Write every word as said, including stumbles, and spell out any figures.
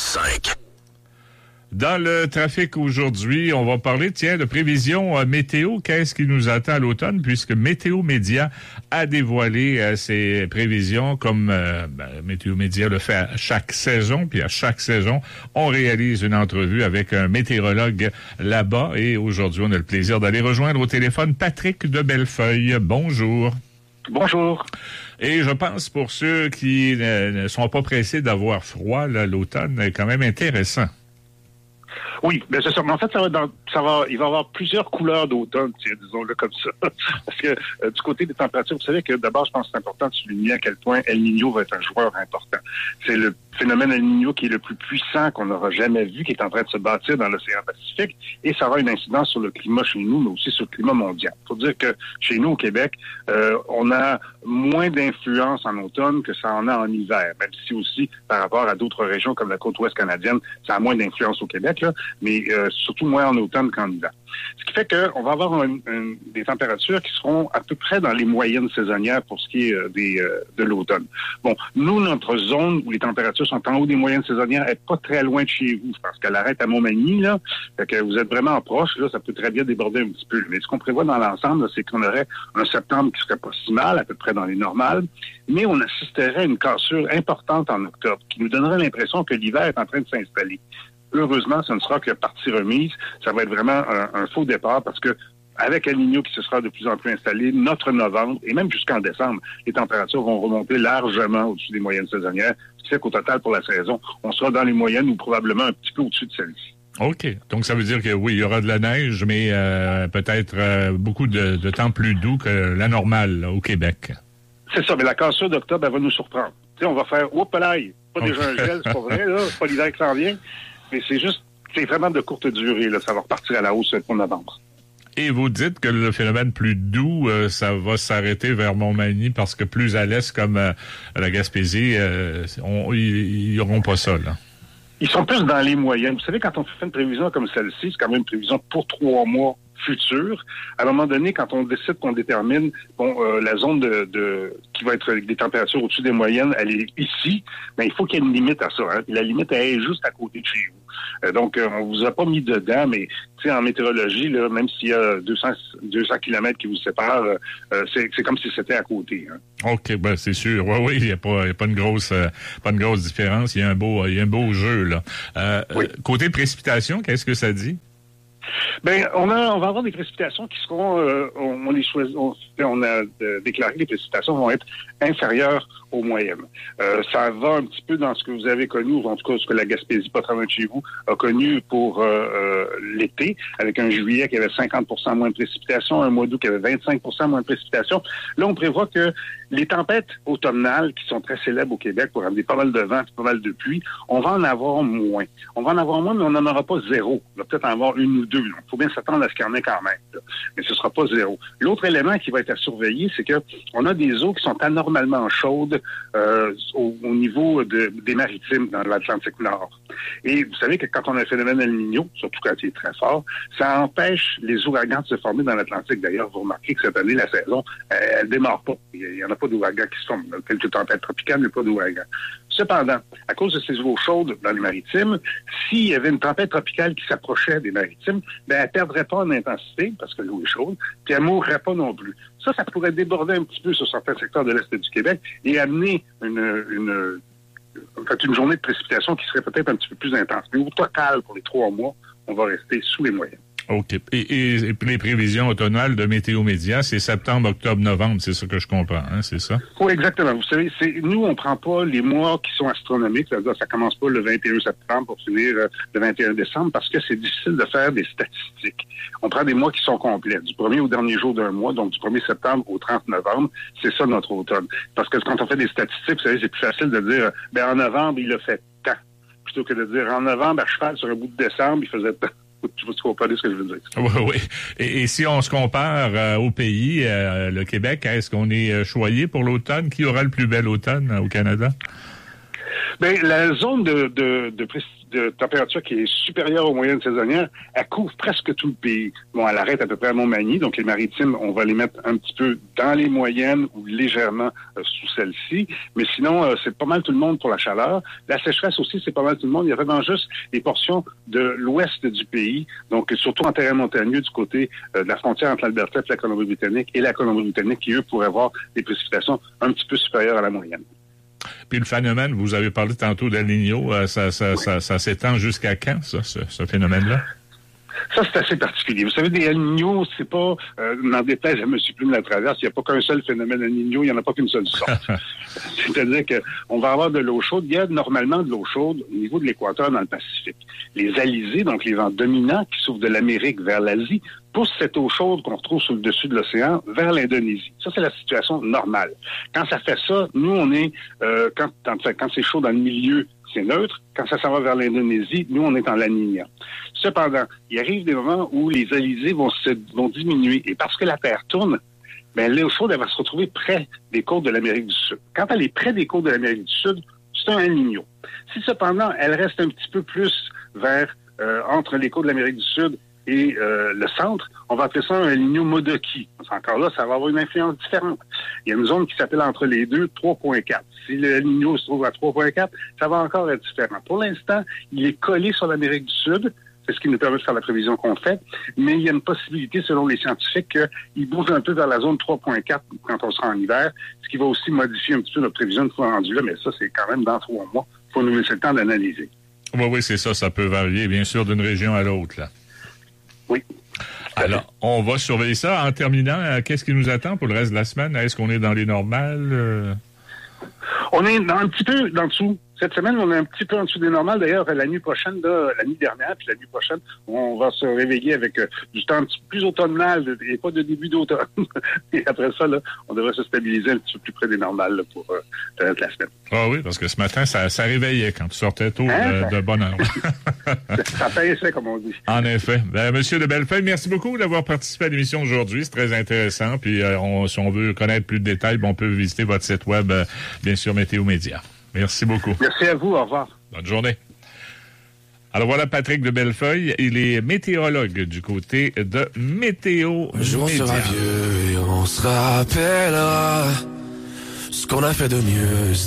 cinq. Dans le trafic aujourd'hui, on va parler, tiens, de prévision euh, météo. Qu'est-ce qui nous attend à l'automne? Puisque Météo Média a dévoilé euh, ses prévisions comme euh, ben, Météo Média le fait à chaque saison. Puis à chaque saison, on réalise une entrevue avec un météorologue là-bas. Et aujourd'hui, on a le plaisir d'aller rejoindre au téléphone Patrick de Bellefeuille. Bonjour. Bonjour. Et je pense pour ceux qui ne, ne sont pas pressés d'avoir froid, là, l'automne est quand même intéressant. Oui, bien c'est ça. Mais en fait, ça va dans, ça va, il va y avoir plusieurs couleurs d'automne, disons-le comme ça. Parce que euh, du côté des températures, vous savez que d'abord, je pense que c'est important de souligner à quel point El Niño va être un joueur important. C'est le phénomène El Niño qui est le plus puissant qu'on n'aura jamais vu, qui est en train de se bâtir dans l'océan Pacifique, et ça aura une incidence sur le climat chez nous, mais aussi sur le climat mondial. Il faut dire que chez nous, au Québec, euh, on a moins d'influence en automne que ça en a en hiver, même si aussi, par rapport à d'autres régions comme la côte ouest canadienne, ça a moins d'influence au Québec, là, mais euh, surtout moins en automne qu'en hiver. Ce qui fait qu'on va avoir un, un, des températures qui seront à peu près dans les moyennes saisonnières pour ce qui est euh, des, euh, de l'automne. Bon, nous, notre zone où les températures sont en haut des moyennes saisonnières n'est pas très loin de chez vous. Je pense qu'elle arrête à Montmagny, là. Fait que vous êtes vraiment proche, là, ça peut très bien déborder un petit peu. Mais ce qu'on prévoit dans l'ensemble, là, c'est qu'on aurait un septembre qui serait pas si mal, à peu près dans les normales, mais on assisterait à une cassure importante en octobre, qui nous donnerait l'impression que l'hiver est en train de s'installer. Heureusement, ce ne sera que partie remise. Ça va être vraiment un, un faux départ parce que avec El Niño qui se sera de plus en plus installé, notre novembre et même jusqu'en décembre, les températures vont remonter largement au-dessus des moyennes saisonnières. Ce qui fait qu'au total, pour la saison, on sera dans les moyennes ou probablement un petit peu au-dessus de celles-ci. OK. Donc, ça veut dire que oui, il y aura de la neige, mais euh, peut-être euh, beaucoup de, de temps plus doux que la normale là, au Québec. C'est ça, mais la cassure d'octobre, elle va nous surprendre. Tu sais, on va faire « Oups, là, pas Okay. déjà un gel, c'est pas vrai, là, c'est pas l'hiver qui s'en vient. » Mais c'est juste, c'est vraiment de courte durée, là. Ça va repartir à la hausse pour novembre. Et vous dites que le phénomène plus doux, euh, ça va s'arrêter vers Montmagny parce que plus à l'est, comme euh, la Gaspésie, euh, on, ils n'auront pas ça, là. Ils sont plus dans les moyennes. Vous savez, quand on fait une prévision comme celle-ci, c'est quand même une prévision pour trois mois futurs. À un moment donné, quand on décide qu'on détermine bon, euh, la zone de, de qui va être avec des températures au-dessus des moyennes, elle est ici, mais il faut qu'il y ait une limite à ça. Hein. Puis la limite, elle est juste à côté de chez vous. Euh, donc, euh, on vous a pas mis dedans, mais tu sais, en météorologie, là, même s'il y a deux cents kilomètres qui vous séparent, euh, c'est, c'est comme si c'était à côté. Hein. OK, ben c'est sûr. Oui, oui, il n'y a pas, y a pas une grosse, euh, pas une grosse différence. Il y a un beau, il y a un beau jeu là. Euh, oui. euh, côté précipitation, qu'est-ce que ça dit? Ben, on a, on va avoir des précipitations qui seront, euh, on, on les choisit, on, on a euh, déclaré que les précipitations vont être inférieures aux moyennes. Euh, ça va un petit peu dans ce que vous avez connu, ou en tout cas ce que la Gaspésie, pas très loin de chez vous, a connu pour euh, euh, l'été, avec un juillet qui avait cinquante pour cent moins de précipitations, un mois d'août qui avait vingt-cinq pour cent moins de précipitations. Là, on prévoit que les tempêtes automnales, qui sont très célèbres au Québec pour amener pas mal de vent et pas mal de pluie, on va en avoir moins. On va en avoir moins, mais on n'en aura pas zéro. On va peut-être en avoir une ou deux. Il faut bien s'attendre à ce qu'il y en ait quand même. Là. Mais ce sera pas zéro. L'autre élément qui va être à surveiller, c'est que on a des eaux qui sont anormalement chaudes euh, au, au niveau de, des maritimes dans l'Atlantique Nord. Et vous savez que quand on a un phénomène El Niño, surtout quand il est très fort, ça empêche les ouragans de se former dans l'Atlantique. D'ailleurs, vous remarquez que cette année, la saison, elle, elle démarre pas. Il n'y en a pas d'ouragans qui se forment. Il y a quelques tempêtes tropicales, mais pas d'ouragans. Cependant, à cause de ces eaux chaudes dans les maritimes, s'il y avait une tempête tropicale qui s'approchait des maritimes, ben, elle ne perdrait pas en intensité, parce que l'eau est chaude, puis elle ne mourrait pas non plus. Ça, ça pourrait déborder un petit peu sur certains secteurs de l'Est du Québec et amener une, une, en fait, une journée de précipitation qui serait peut-être un petit peu plus intense. Mais au total, pour les trois mois, on va rester sous les moyennes. OK. Et, et, et les prévisions automnales de Météo Média, c'est septembre, octobre, novembre, c'est ça que je comprends, hein, c'est ça? Oui, exactement. Vous savez, c'est, nous, on prend pas les mois qui sont astronomiques, c'est-à-dire ça commence pas le vingt et un septembre pour finir euh, le vingt et un décembre, parce que c'est difficile de faire des statistiques. On prend des mois qui sont complets, du premier au dernier jour d'un mois, donc du premier septembre au trente novembre, c'est ça notre automne. Parce que quand on fait des statistiques, vous savez, c'est plus facile de dire, ben en novembre, il a fait tant, plutôt que de dire, en novembre, à cheval, sur un bout de décembre, il faisait tant. Tu vas comprendre ce que je veux dire. Oui, oui. Et, et si on se compare euh, au pays, euh, le Québec, est-ce qu'on est choyé pour l'automne? Qui aura le plus bel automne euh, au Canada? Bien, la zone de, de, de, de température qui est supérieure aux moyennes saisonnières, elle couvre presque tout le pays. Bon, elle arrête à peu près à Montmagny, donc les maritimes, on va les mettre un petit peu dans les moyennes ou légèrement euh, sous celle-ci. Mais sinon, euh, c'est pas mal tout le monde pour la chaleur. La sécheresse aussi, c'est pas mal tout le monde. Il y a vraiment juste les portions de l'ouest du pays, donc surtout en terrain montagneux du côté euh, de la frontière entre l'Alberta et la Colombie-Britannique et la Colombie-Britannique qui, eux, pourraient avoir des précipitations un petit peu supérieures à la moyenne. Puis le phénomène, vous avez parlé tantôt d'El Niño, euh, ça, ça, oui. ça, ça s'étend jusqu'à quand, ça, ce, ce phénomène-là? Ça, c'est assez particulier. Vous savez, des El Niño, c'est pas, euh, n'en déplaise à M. Plume la Traverse, il n'y a pas qu'un seul phénomène El Niño, il n'y en a pas qu'une seule sorte. C'est-à-dire qu'on va avoir de l'eau chaude. Il y a normalement de l'eau chaude au niveau de l'équateur dans le Pacifique. Les alizés, donc les vents dominants qui s'ouvrent de l'Amérique vers l'Asie, poussent cette eau chaude qu'on retrouve sur le dessus de l'océan vers l'Indonésie. Ça, c'est la situation normale. Quand ça fait ça, nous, on est, euh, quand, quand c'est chaud dans le milieu, c'est neutre. Quand ça s'en va vers l'Indonésie, nous, on est en La Niña. Cependant, il arrive des moments où les alizés vont, se, vont diminuer. Et parce que la Terre tourne, ben, l'eau chaude, elle va se retrouver près des côtes de l'Amérique du Sud. Quand elle est près des côtes de l'Amérique du Sud, c'est un El Niño. Si cependant, elle reste un petit peu plus vers, euh, entre les côtes de l'Amérique du Sud et euh, le centre, on va appeler ça un El Niño Modoki. Encore là, ça va avoir une influence différente. Il y a une zone qui s'appelle entre les deux trois virgule quatre. Si le El Niño se trouve à trois virgule quatre, ça va encore être différent. Pour l'instant, il est collé sur l'Amérique du Sud. C'est ce qui nous permet de faire la prévision qu'on fait. Mais il y a une possibilité, selon les scientifiques, qu'il bouge un peu vers la zone trois virgule quatre quand on sera en hiver, ce qui va aussi modifier un petit peu notre prévision de fois rendu là. Mais ça, c'est quand même dans trois mois. Il faut nous laisser le temps d'analyser. Oui, oui, c'est ça. Ça peut varier, bien sûr, d'une région à l'autre, là. Oui. Alors, on va surveiller ça. En terminant, qu'est-ce qui nous attend pour le reste de la semaine? Est-ce qu'on est dans les normales? Euh... On est dans un petit peu en dessous. Cette semaine, on est un petit peu en dessous des normales. D'ailleurs, la nuit prochaine, là, la nuit dernière, puis la nuit prochaine, on va se réveiller avec euh, du temps un petit peu plus automnal et pas de début d'automne. Et après ça, là, on devrait se stabiliser un petit peu plus près des normales là, pour euh, la semaine. Ah oui, parce que ce matin, ça, ça réveillait quand tu sortais tôt hein, de, de bonne heure. Ça paraissait, comme on dit. En effet. Ben, Monsieur de Bellefeuille, merci beaucoup d'avoir participé à l'émission aujourd'hui. C'est très intéressant. Puis, euh, on, si on veut connaître plus de détails, on peut visiter votre site web, euh, bien sûr, Météo Média. Merci beaucoup. Merci à vous. Au revoir. Bonne journée. Alors voilà Patrick de Bellefeuille. Il est météorologue du côté de Météo Média. Un jour on sera vieux et on se rappellera ce qu'on a fait de mieux.